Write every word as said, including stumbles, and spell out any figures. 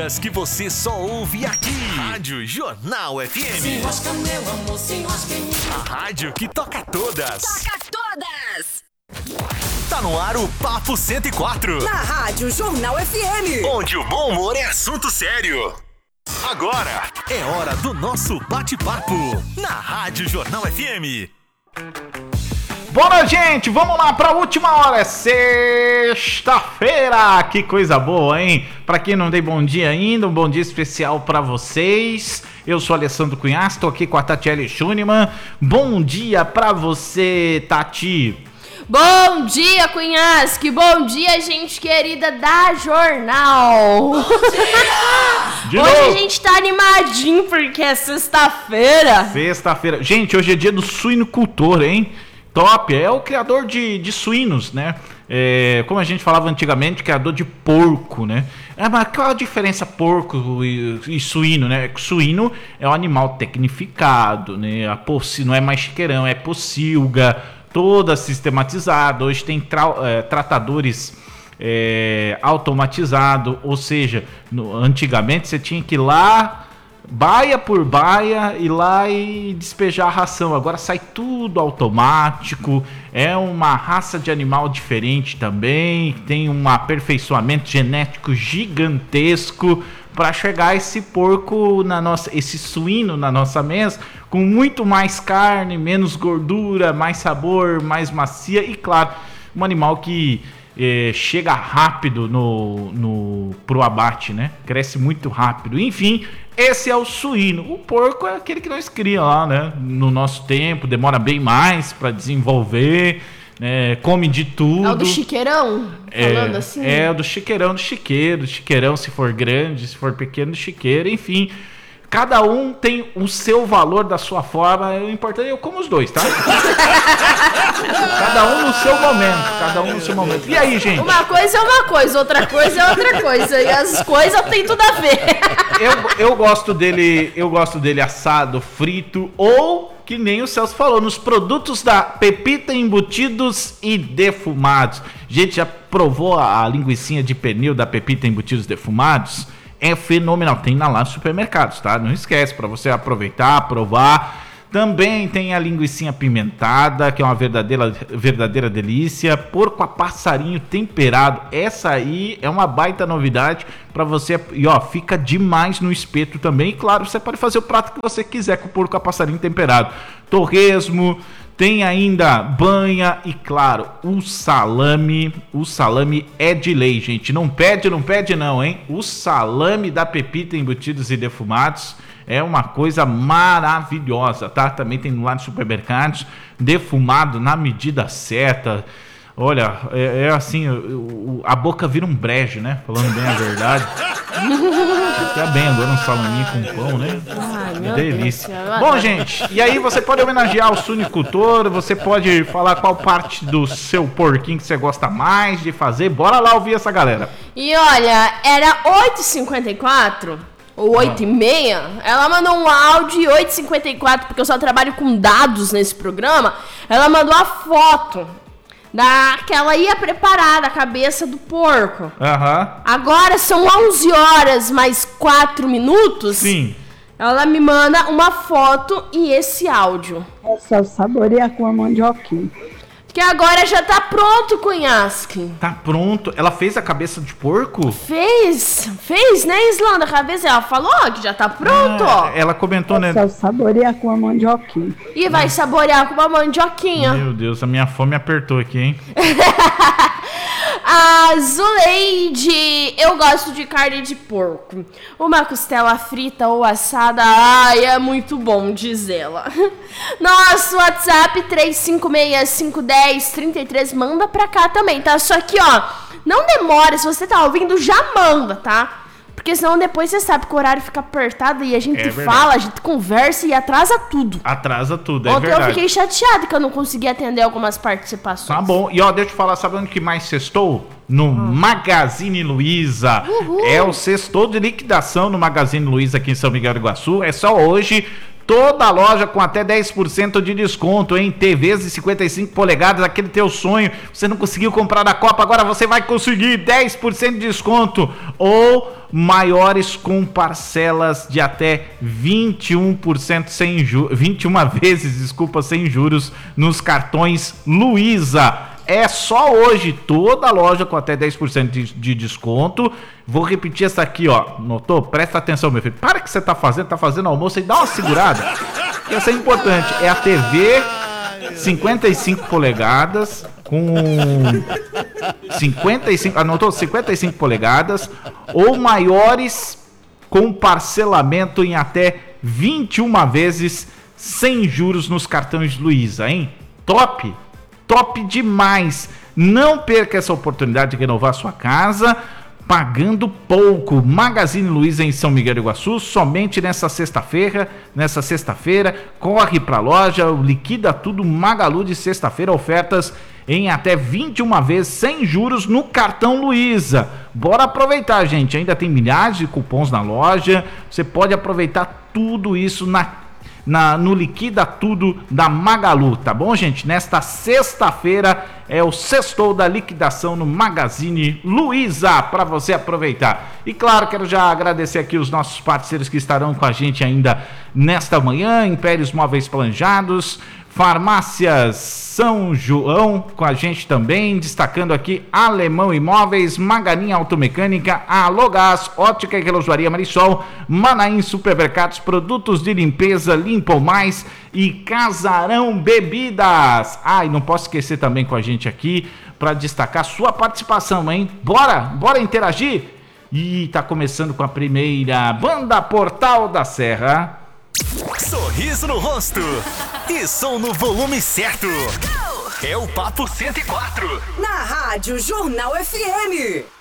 As que você só ouve aqui. Rádio Jornal F M. Se enrosca, meu amor, se enrosca em mim. A rádio que toca todas. Toca todas! Tá no ar o Papo cento e quatro. Na Rádio Jornal F M. Onde o bom humor é assunto sério. Agora é hora do nosso bate-papo. Na Rádio Jornal F M. Bora, gente, vamos lá para a última hora, é sexta-feira, que coisa boa, hein? Para quem não dei bom dia ainda, um bom dia especial para vocês. Eu sou Alessandro Cunhas, tô aqui com a Tatiele Schuniman. Bom dia para você, Tati. Bom dia, Cunhasque! Bom dia, gente querida da Jornal! Bom dia! Hoje a gente tá animadinho porque é sexta-feira. Sexta-feira. Gente, hoje é dia do suinocultor, hein? Top, é o criador de, de suínos, né? É, como a gente falava antigamente, criador de porco, né? É, mas qual a diferença porco e, e suíno, né? Suíno é um animal tecnificado, né? A possi, não é mais chiqueirão, é pocilga, toda sistematizada. Hoje tem tra, é, tratadores é, automatizados, ou seja, no, antigamente você tinha que ir lá, baia por baia, ir lá e despejar a ração. Agora sai tudo automático. É uma raça de animal diferente também, tem um aperfeiçoamento genético gigantesco para chegar esse porco na nossa, esse suíno na nossa mesa com muito mais carne, menos gordura, mais sabor, mais macia e, claro, um animal que eh, chega rápido no, no, pro abate, né? Cresce muito rápido. Enfim, esse é o suíno. O porco é aquele que nós criamos lá, né? No nosso tempo, demora bem mais para desenvolver, né? Come de tudo. É o do chiqueirão, falando é, assim? É, o do chiqueirão, do chiqueiro. Chiqueirão se for grande, se for pequeno, do chiqueiro, enfim. Cada um tem o seu valor da sua forma. O importante é eu como os dois, tá? Cada um no seu momento. Cada um no seu momento. E aí, gente? Uma coisa é uma coisa, outra coisa é outra coisa. E as coisas têm tudo a ver. Eu, eu gosto dele, eu gosto dele assado, frito ou, que nem o Celso falou, nos produtos da Pepita Embutidos e Defumados. Gente, já provou a, a linguicinha de pernil da Pepita Embutidos e Defumados? É fenomenal, tem na lá nos supermercados, tá? Não esquece, para você aproveitar, provar. Também tem a linguicinha apimentada, que é uma verdadeira, verdadeira delícia. Porco a passarinho temperado, essa aí é uma baita novidade para você. E ó, fica demais no espeto também. E claro, você pode fazer o prato que você quiser com o porco a passarinho temperado. Torresmo, tem ainda banha e, claro, o salame. O salame é de lei, gente. Não pede, não pede não, hein? O salame da Pepita Embutidos e Defumados é uma coisa maravilhosa, tá? Também tem lá nos supermercados, defumado na medida certa. Olha, é, é assim, o, o, a boca vira um brejo, né? Falando bem a verdade. Fica bem agora um salaminho com pão, né? Ai, que delícia. Bom, gente, e aí você pode homenagear o suinicultor, você pode falar qual parte do seu porquinho que você gosta mais de fazer. Bora lá ouvir essa galera. E olha, era oito e cinquenta e quatro... ou oito e meia, ela mandou um áudio, oito e cinquenta e quatro, porque eu só trabalho com dados nesse programa. Ela mandou a foto da que ela ia preparar a cabeça do porco. Aham. Agora são onze horas mais quatro minutos. Sim. Ela me manda uma foto e esse áudio. É só saborear com a mandioquinha. Que agora já tá pronto, Cunhasque. Tá pronto. Ela fez a cabeça de porco? Fez. Fez, né, Islanda? A cabeça, ela falou que já tá pronto, ah, ó. Ela comentou, né? É só saborear com a mandioquinha. E vai saborear com uma mandioquinha. Meu Deus, a minha fome apertou aqui, hein? A Zuleide, eu gosto de carne de porco. Uma costela frita ou assada, ai, é muito bom, diz ela. Nosso WhatsApp três cinco seis, cinco um zero, três três, manda pra cá também, tá? Só que, ó, não demora, se você tá ouvindo, já manda, tá? Porque senão depois você sabe que o horário fica apertado e a gente é fala, a gente conversa e atrasa tudo. Atrasa tudo, é Ontem verdade. eu fiquei chateada que eu não consegui atender algumas participações. Tá bom. E ó, deixa eu te falar, sabe onde que mais sextou? No hum. Magazine Luiza. Uhul. É o sextou de liquidação no Magazine Luiza aqui em São Miguel do Iguaçu. É só hoje. Toda loja com até dez por cento de desconto, hein? T Vs de cinquenta e cinco polegadas, aquele teu sonho, você não conseguiu comprar na Copa, agora você vai conseguir dez por cento de desconto. Ou maiores com parcelas de até vinte e um por cento sem juros, vinte e uma vezes, desculpa, sem juros nos cartões Luiza. É só hoje, toda loja com até dez por cento de, de desconto. Vou repetir essa aqui, ó. Notou? Presta atenção, meu filho. Para o que você tá fazendo, tá fazendo almoço e dá uma segurada. Essa é importante. É a T V cinquenta e cinco polegadas com cinquenta e cinco, anotou? cinquenta e cinco polegadas ou maiores com parcelamento em até vinte e uma vezes sem juros nos cartões Luiza, hein? Top! Top demais! Não perca essa oportunidade de renovar sua casa pagando pouco. Magazine Luiza em São Miguel do Iguaçu, somente nessa sexta-feira. Nessa sexta-feira, corre para a loja, liquida tudo. Magalu de sexta-feira, ofertas em até vinte e uma vezes sem juros no cartão Luiza. Bora aproveitar, gente. Ainda tem milhares de cupons na loja. Você pode aproveitar tudo isso na Na, no Liquida Tudo da Magalu, tá bom, gente? Nesta sexta-feira é o sextou da liquidação no Magazine Luiza, para você aproveitar. E claro, quero já agradecer aqui os nossos parceiros que estarão com a gente ainda nesta manhã: Impérios Móveis Planejados, Farmácias São João com a gente também, destacando aqui Alemão Imóveis, Maganinha Automecânica, Alogás, Ótica e Relojoaria Marisol, Manaim Supermercados, Produtos de Limpeza Limpam Mais e Casarão Bebidas. Ah, e não posso esquecer também com a gente aqui para destacar sua participação, hein? Bora, bora interagir? E tá começando com a primeira Banda Portal da Serra. Sorriso no rosto e som no volume certo. É o Papo cento e quatro. Na Rádio Jornal F M.